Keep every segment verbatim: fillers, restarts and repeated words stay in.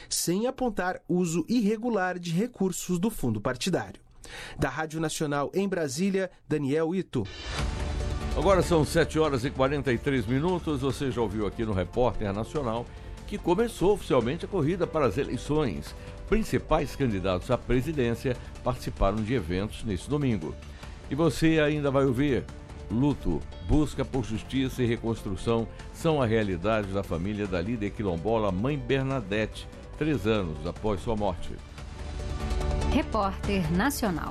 sem apontar uso irregular de recursos do fundo partidário. Da Rádio Nacional em Brasília, Daniel Ito. Agora são sete horas e quarenta e três minutos. Você já ouviu aqui no Repórter Nacional que começou oficialmente a corrida para as eleições. Principais candidatos à presidência participaram de eventos nesse domingo. E você ainda vai ouvir: luto, busca por justiça e reconstrução são a realidade da família da líder quilombola Mãe Bernadette, três anos após sua morte. Repórter Nacional.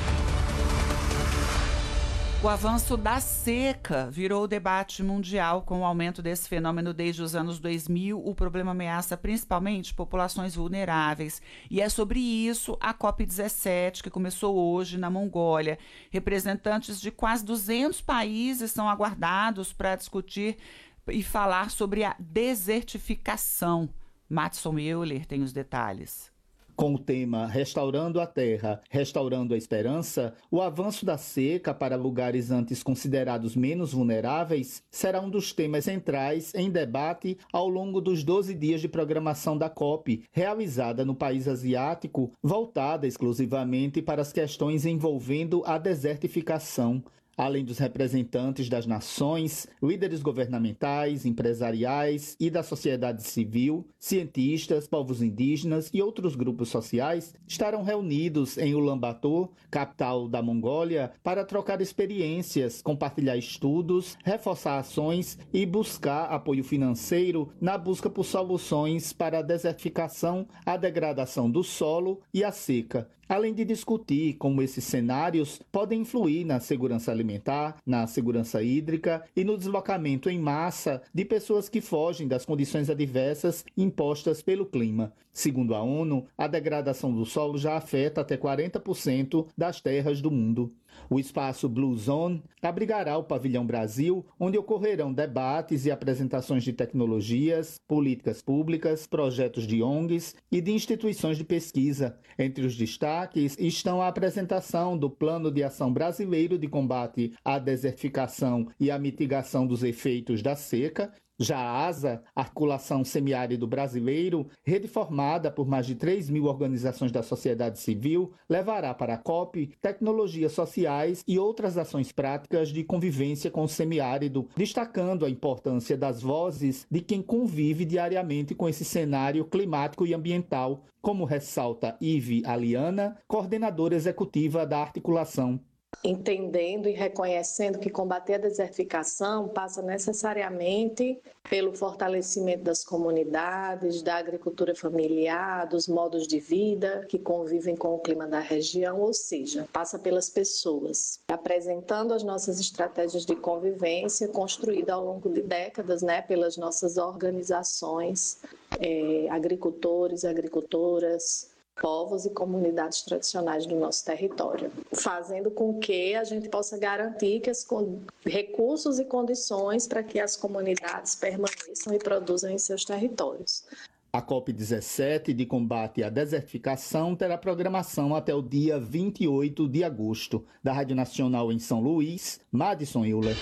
O avanço da seca virou debate mundial. Com o aumento desse fenômeno desde os anos dois mil, o problema ameaça principalmente populações vulneráveis. E é sobre isso a COP dezessete, que começou hoje na Mongólia. Representantes de quase duzentos países são aguardados para discutir e falar sobre a desertificação. Matson Euler tem os detalhes. Com o tema Restaurando a Terra, Restaurando a Esperança, o avanço da seca para lugares antes considerados menos vulneráveis será um dos temas centrais em debate ao longo dos doze dias de programação da COP, realizada no país asiático, voltada exclusivamente para as questões envolvendo a desertificação. Além dos representantes das nações, líderes governamentais, empresariais e da sociedade civil, cientistas, povos indígenas e outros grupos sociais estarão reunidos em Ulaanbaatar, capital da Mongólia, para trocar experiências, compartilhar estudos, reforçar ações e buscar apoio financeiro na busca por soluções para a desertificação, a degradação do solo e a seca, além de discutir como esses cenários podem influir na segurança alimentar, na segurança hídrica e no deslocamento em massa de pessoas que fogem das condições adversas impostas pelo clima. Segundo a ONU, a degradação do solo já afeta até quarenta por cento das terras do mundo. O espaço Blue Zone abrigará o Pavilhão Brasil, onde ocorrerão debates e apresentações de tecnologias, políticas públicas, projetos de O N Gs e de instituições de pesquisa. Entre os destaques estão a apresentação do Plano de Ação Brasileiro de Combate à Desertificação e à Mitigação dos Efeitos da Seca. Já a ASA, Articulação Semiárido Brasileiro, rede formada por mais de três mil organizações da sociedade civil, levará para a COP tecnologias sociais e outras ações práticas de convivência com o semiárido, destacando a importância das vozes de quem convive diariamente com esse cenário climático e ambiental, como ressalta Ive Aliana, coordenadora executiva da articulação. Entendendo e reconhecendo que combater a desertificação passa necessariamente pelo fortalecimento das comunidades, da agricultura familiar, dos modos de vida que convivem com o clima da região, ou seja, passa pelas pessoas, apresentando as nossas estratégias de convivência construída ao longo de décadas, né, pelas nossas organizações, é, agricultores, agricultoras, povos e comunidades tradicionais do nosso território, fazendo com que a gente possa garantir que as recursos e condições para que as comunidades permaneçam e produzam em seus territórios. A COP dezessete de combate à desertificação terá programação até o dia vinte e oito de agosto. Da Rádio Nacional em São Luís, Madison Euler.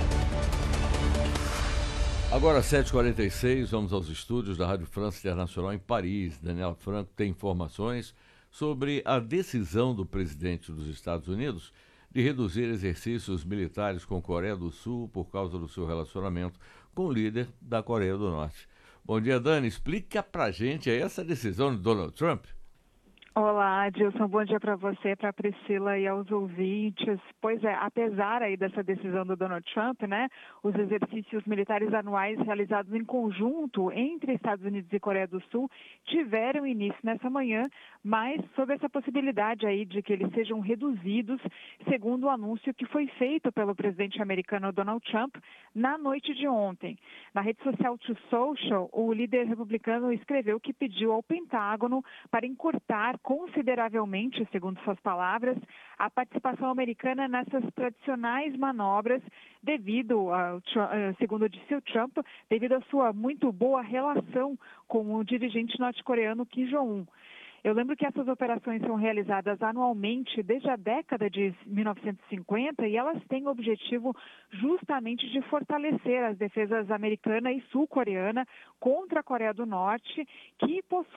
Agora, sete e quarenta e seis, vamos aos estúdios da Rádio França Internacional em Paris. Daniel Franco tem informações sobre a decisão do presidente dos Estados Unidos de reduzir exercícios militares com a Coreia do Sul por causa do seu relacionamento com o líder da Coreia do Norte. Bom dia, Dani. Explica pra gente aí essa decisão de Donald Trump. Olá, Adilson, bom dia para você, para a Priscila e aos ouvintes. Pois é, apesar aí dessa decisão do Donald Trump, né, os exercícios militares anuais realizados em conjunto entre Estados Unidos e Coreia do Sul tiveram início nessa manhã, mas sob essa possibilidade aí de que eles sejam reduzidos, segundo o anúncio que foi feito pelo presidente americano Donald Trump na noite de ontem. Na rede social Truth Social, o líder republicano escreveu que pediu ao Pentágono para encurtar consideravelmente, segundo suas palavras, a participação americana nessas tradicionais manobras devido, ao, segundo disse o Trump, devido à sua muito boa relação com o dirigente norte-coreano Kim Jong-un. Eu lembro que essas operações são realizadas anualmente desde a década de mil novecentos e cinquenta e elas têm o objetivo justamente de fortalecer as defesas americana e sul-coreana contra a Coreia do Norte, que possui